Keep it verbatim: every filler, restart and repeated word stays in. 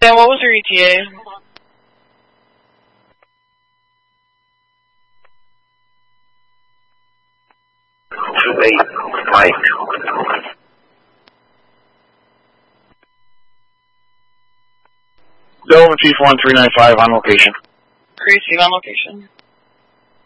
Dan, what was your E T A? Two eight, Mike. Delta Chief one three nine five on location. Crease, on location.